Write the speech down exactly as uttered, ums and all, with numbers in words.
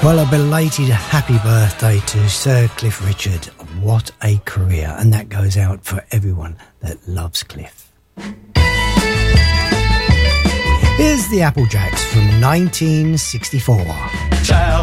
Well, a belated happy birthday to Sir Cliff Richard. What a career. And that goes out for everyone that loves Cliff. Here's the Applejacks from nineteen sixty-four. Child.